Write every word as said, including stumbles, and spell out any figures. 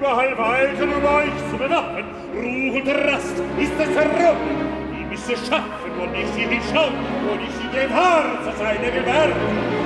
überall walten, um euch zu bewachen. Ruhe und Rast ist es errungen. Ihr müsst es schaffen, und ich sie hinschauen, und ich sie dem Haar zu seine gewähren.